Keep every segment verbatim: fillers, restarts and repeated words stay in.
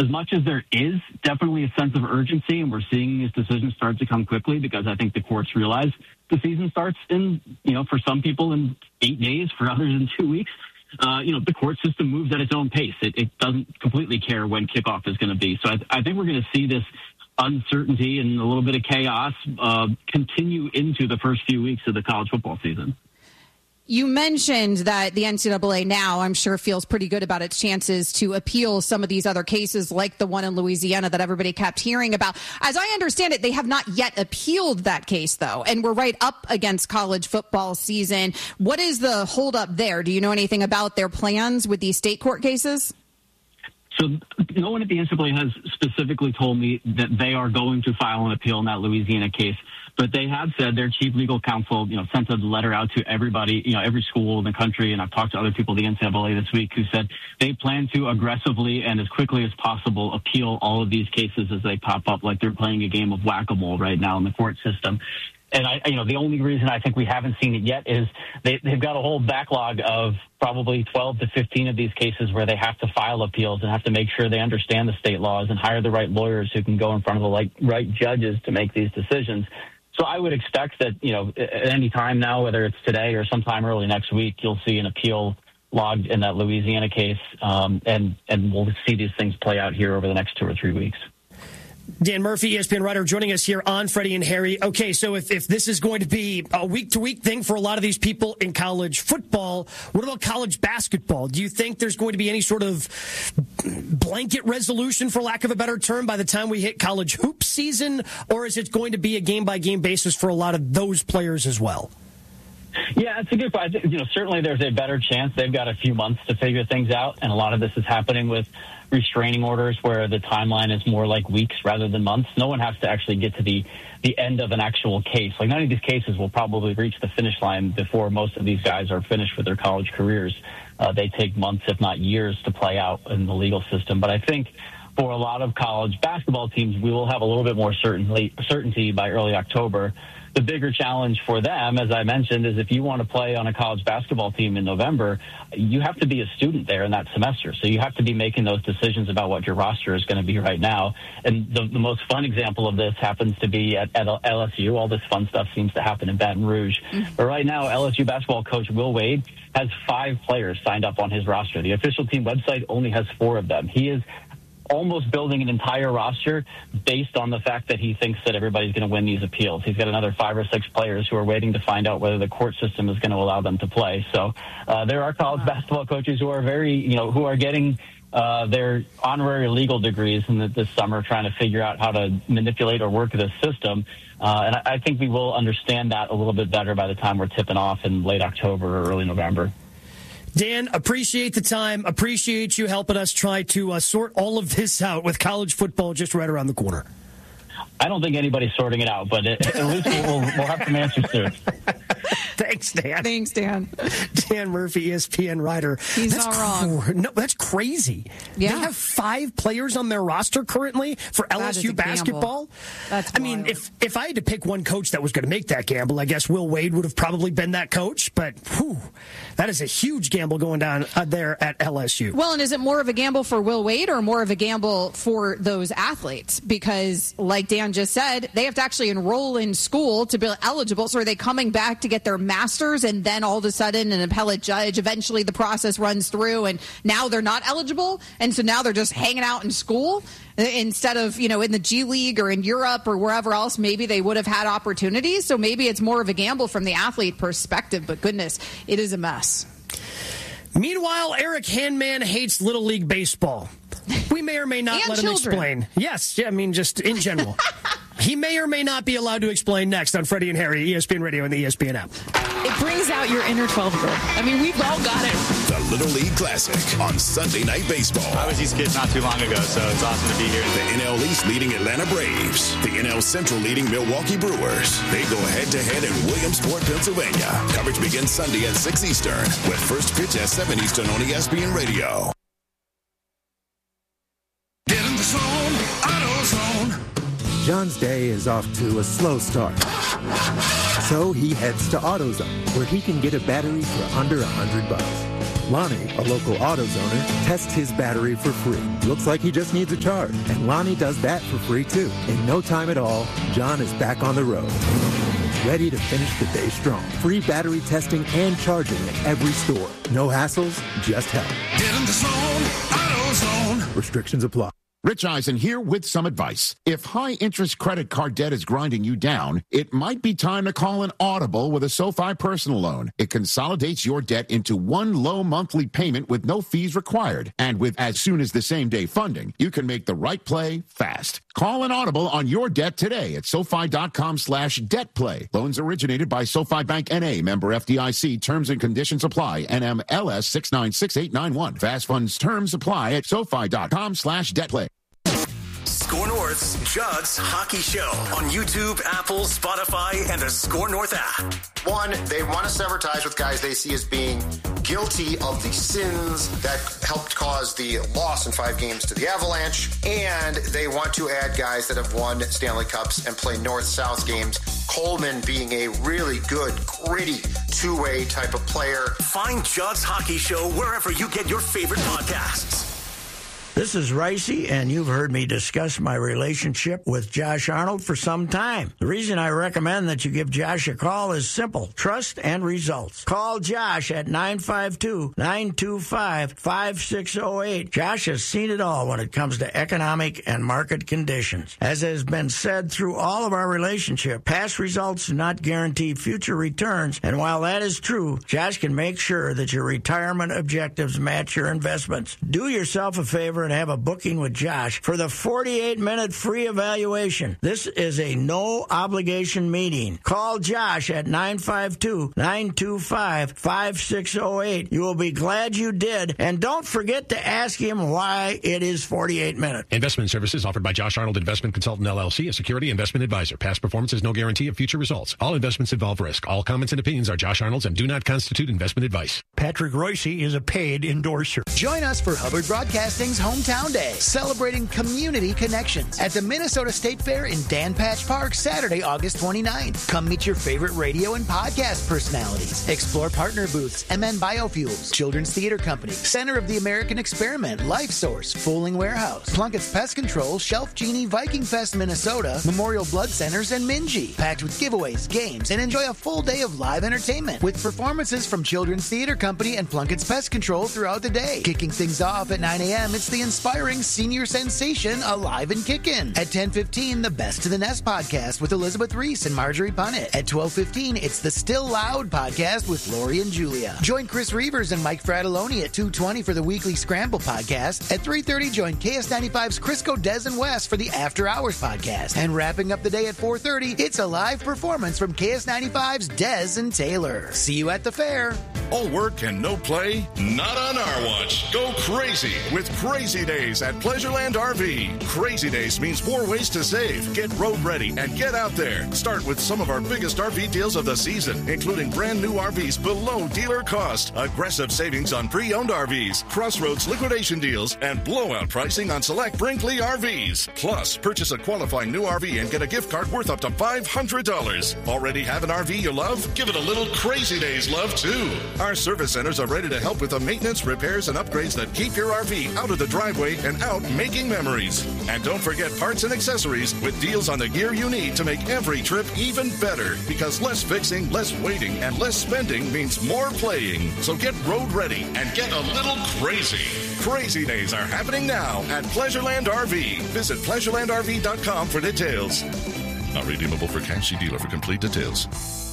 as much as there is definitely a sense of urgency, and we're seeing these decisions start to come quickly because I think the courts realize the season starts in, you know, for some people in eight days, for others in two weeks. Uh, you know, the court system moves at its own pace. It, it doesn't completely care when kickoff is going to be. So I, I think we're going to see this uncertainty and a little bit of chaos uh, continue into the first few weeks of the college football season. You mentioned that the N C double A now, I'm sure, feels pretty good about its chances to appeal some of these other cases like the one in Louisiana that everybody kept hearing about. As I understand it, they have not yet appealed that case, though, and we're right up against college football season. What is the holdup there? Do you know anything about their plans with these state court cases? So no one at the N C double A has specifically told me that they are going to file an appeal in that Louisiana case. But they have said their chief legal counsel, you know, sent a letter out to everybody, you know, every school in the country. And I've talked to other people at the N C double A this week who said they plan to aggressively and as quickly as possible appeal all of these cases as they pop up, like they're playing a game of whack-a-mole right now in the court system. And I, you know, the only reason I think we haven't seen it yet is they, they've got a whole backlog of probably twelve to fifteen of these cases where they have to file appeals and have to make sure they understand the state laws and hire the right lawyers who can go in front of the like, right judges to make these decisions. So I would expect that, you know, at any time now, whether it's today or sometime early next week, you'll see an appeal logged in that Louisiana case, um, and, and we'll see these things play out here over the next two or three weeks. Dan Murphy, E S P N writer, joining us here on Freddie and Harry. Okay, so if, if this is going to be a week-to-week thing for a lot of these people in college football, what about college basketball? Do you think there's going to be any sort of blanket resolution, for lack of a better term, by the time we hit college hoop season? Or is it going to be a game-by-game basis for a lot of those players as well? Yeah, it's a good point. You know, certainly there's a better chance. They've got a few months to figure things out, and a lot of this is happening with restraining orders where the timeline is more like weeks rather than months. No one has to actually get to the, the end of an actual case. Like, none of these cases will probably reach the finish line before most of these guys are finished with their college careers. Uh, they take months, if not years, to play out in the legal system. But I think for a lot of college basketball teams, we will have a little bit more certainty, certainty by early October. The bigger challenge for them, as I mentioned, is if you want to play on a college basketball team in November, you have to be a student there in that semester. So you have to be making those decisions about what your roster is going to be right now. And the, the most fun example of this happens to be at, at L S U. All this fun stuff seems to happen in Baton Rouge. Mm-hmm. But right now, L S U basketball coach Will Wade has five players signed up on his roster. The official team website only has four of them. He is almost building an entire roster based on the fact that he thinks that everybody's going to win these appeals. He's got another five or six players who are waiting to find out whether the court system is going to allow them to play. So uh, there are college basketball coaches who are very, you know, who are getting uh, their honorary legal degrees in the, this summer, trying to figure out how to manipulate or work this system. Uh, and I, I think we will understand that a little bit better by the time we're tipping off in late October or early November. Dan, appreciate the time. Appreciate you helping us try to uh, sort all of this out with college football just right around the corner. I don't think anybody's sorting it out, but it, at least we'll, we'll have some answers soon. Thanks, Dan. Thanks, Dan. Dan Murphy, E S P N writer. He's that's not wrong. Cr- no, that's crazy. Yeah. They have five players on their roster currently for L S U basketball. That's I mean, if if I had to pick one coach that was going to make that gamble, I guess Will Wade would have probably been that coach. But whew, that is a huge gamble going down uh, there at L S U. Well, and is it more of a gamble for Will Wade or more of a gamble for those athletes? Because, like Dan just said, they have to actually enroll in school to be eligible. So are they coming back to get their master's, and then all of a sudden an appellate judge, eventually the process runs through, and now they're not eligible, and so now they're just hanging out in school instead of, you know, in the G League or in Europe or wherever else maybe they would have had opportunities. So maybe it's more of a gamble from the athlete perspective, but goodness, it is a mess. Meanwhile, Eric Handman hates Little League Baseball. We may or may not let children. him explain. Yes, yeah, I mean, just in general. He may or may not be allowed to explain next on Freddie and Harry, E S P N Radio and the E S P N app. It brings out your inner twelve-year-old. I mean, we've all got it. The Little League Classic on Sunday Night Baseball. I was these kids not too long ago, so it's awesome to be here. The N L East leading Atlanta Braves. The N L Central leading Milwaukee Brewers. They go head-to-head in Williamsport, Pennsylvania. Coverage begins Sunday at six Eastern with first pitch at seven Eastern on E S P N Radio. Get in the zone, AutoZone. John's day is off to a slow start. So he heads to AutoZone, where he can get a battery for under a hundred bucks. Lonnie, a local AutoZoner, tests his battery for free. Looks like he just needs a charge, and Lonnie does that for free too. In no time at all, John is back on the road, ready to finish the day strong. Free battery testing and charging at every store. No hassles, just help. Get in the zone, AutoZone. Restrictions apply. Rich Eisen here with some advice. If high-interest credit card debt is grinding you down, it might be time to call an Audible with a SoFi personal loan. It consolidates your debt into one low monthly payment with no fees required. And with as soon as the same day funding, you can make the right play fast. Call an Audible on your debt today at SoFi.com slash debt play. Loans originated by SoFi Bank N A, member F D I C. Terms and conditions apply. N M L S six nine six eight nine one. Fast funds terms apply at SoFi.com slash debt play. Score North's Judd's Hockey Show on YouTube, Apple, Spotify, and the Score North app. One, they want to sever ties with guys they see as being guilty of the sins that helped cause the loss in five games to the Avalanche, and they want to add guys that have won Stanley Cups and play North-South games. Coleman being a really good, gritty, two-way type of player. Find Judd's Hockey Show wherever you get your favorite podcasts. This is Ricey, and you've heard me discuss my relationship with Josh Arnold for some time. The reason I recommend that you give Josh a call is simple: trust and results. Call Josh at nine five two, nine two five, five six zero eight. Josh has seen it all when it comes to economic and market conditions. As has been said through all of our relationship, past results do not guarantee future returns, and while that is true, Josh can make sure that your retirement objectives match your investments. Do yourself a favor and have a booking with Josh for the forty-eight minute free evaluation. This is a no-obligation meeting. Call Josh at nine five two, nine two five, five six zero eight. You will be glad you did, and don't forget to ask him why it is forty-eight minutes. Investment services offered by Josh Arnold Investment Consultant, L L C, a security investment advisor. Past performance is no guarantee of future results. All investments involve risk. All comments and opinions are Josh Arnold's and do not constitute investment advice. Patrick Royce is a paid endorser. Join us for Hubbard Broadcasting's Hometown Day, celebrating community connections at the Minnesota State Fair in Dan Patch Park, Saturday, August twenty-ninth. Come meet your favorite radio and podcast personalities. Explore partner booths, M N Biofuels, Children's Theater Company, Center of the American Experiment, Life Source, Fooling Warehouse, Plunkett's Pest Control, Shelf Genie, Viking Fest, Minnesota, Memorial Blood Centers, and Minji. Packed with giveaways, games, and enjoy a full day of live entertainment with performances from Children's Theater Company and Plunkett's Pest Control throughout the day. Kicking things off at nine a.m., it's the inspiring senior sensation Alive and Kickin'. At ten fifteen, the Best to the Nest podcast with Elizabeth Reese and Marjorie Punnett. At twelve fifteen, it's the Still Loud podcast with Lori and Julia. Join Chris Reavers and Mike Fratelloni at two twenty for the weekly Scramble podcast. At three thirty, join K S ninety-five's Crisco, Des, and West for the After Hours podcast. And wrapping up the day at four thirty, it's a live performance from K S ninety-five's Des and Taylor. See you at the fair. All work and no play? Not on our watch. Go crazy with Crazy Days at Pleasureland R V. Crazy Days means more ways to save. Get road ready and get out there. Start with some of our biggest R V deals of the season, including brand new R Vs below dealer cost, aggressive savings on pre-owned R Vs, Crossroads liquidation deals, and blowout pricing on select Brinkley R Vs. Plus, purchase a qualifying new R V and get a gift card worth up to five hundred dollars. Already have an R V you love? Give it a little Crazy Days love, too. Our service centers are ready to help with the maintenance, repairs, and upgrades that keep your R V out of the driveway and out making memories. And don't forget parts and accessories with deals on the gear you need to make every trip even better. Because less fixing, less waiting, and less spending means more playing. So get road ready and get a little crazy. Crazy Days are happening now at Pleasureland R V. Visit pleasureland r v dot com for details. Not redeemable for cash. See dealer for complete details.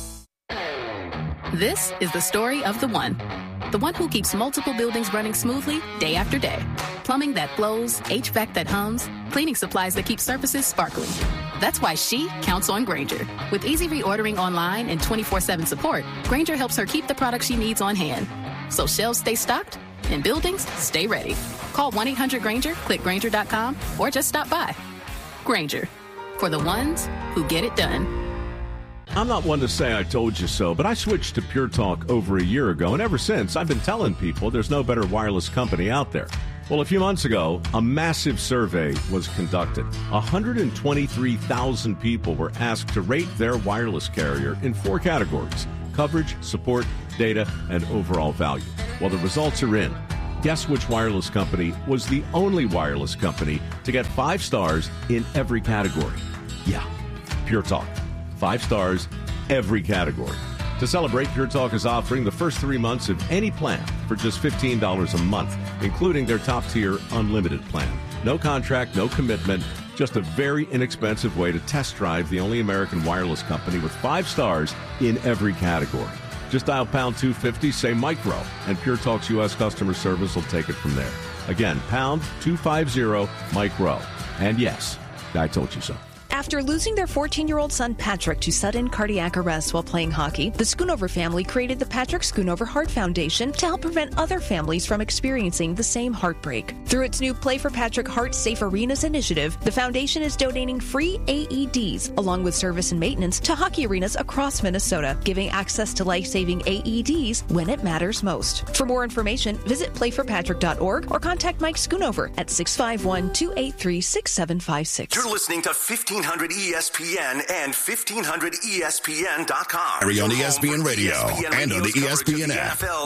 This is the story of the one. The one who keeps multiple buildings running smoothly day after day. Plumbing that flows, H V A C that hums, cleaning supplies that keep surfaces sparkling. That's why she counts on Grainger. With easy reordering online and twenty-four seven support, Grainger helps her keep the products she needs on hand. So shelves stay stocked and buildings stay ready. Call one eight hundred Grainger, click Grainger dot com, or just stop by. Grainger, for the ones who get it done. I'm not one to say I told you so, but I switched to Pure Talk over a year ago, and ever since, I've been telling people there's no better wireless company out there. Well, a few months ago, a massive survey was conducted. one hundred twenty-three thousand people were asked to rate their wireless carrier in four categories: coverage, support, data, and overall value. Well, the results are in. Guess which wireless company was the only wireless company to get five stars in every category? Yeah, Pure Talk. Five stars, every category. To celebrate, Pure Talk is offering the first three months of any plan for just fifteen dollars a month, including their top-tier unlimited plan. No contract, no commitment, just a very inexpensive way to test drive the only American wireless company with five stars in every category. Just dial pound two fifty, say micro, and Pure Talk's U S customer service will take it from there. Again, pound two fifty, micro. And yes, I told you so. After losing their fourteen-year-old son Patrick to sudden cardiac arrest while playing hockey, the Schoonover family created the Patrick Schoonover Heart Foundation to help prevent other families from experiencing the same heartbreak. Through its new Play for Patrick Heart Safe Arenas initiative, the foundation is donating free A E Ds, along with service and maintenance, to hockey arenas across Minnesota, giving access to life-saving A E Ds when it matters most. For more information, visit play for patrick dot org or contact Mike Schoonover at six five one, two eight three, six seven five six. You're listening to fifteen hundred E S P N and fifteen hundred E S P N dot com. On E S P N Radio and on the E S P N app.